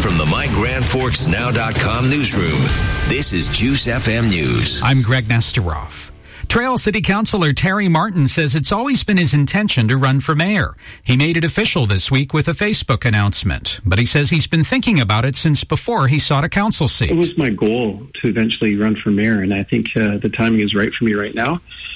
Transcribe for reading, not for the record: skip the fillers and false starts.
From the MyGrandForksNow.com newsroom, this is Juice FM News. I'm Greg Nesteroff. Trail City Councilor Terry Martin says it's always been his intention to run for mayor. He made it official this week with a Facebook announcement, but he says he's been thinking about it since before he sought a council seat. It was my goal to eventually run for mayor, and I think the timing is right for me right now.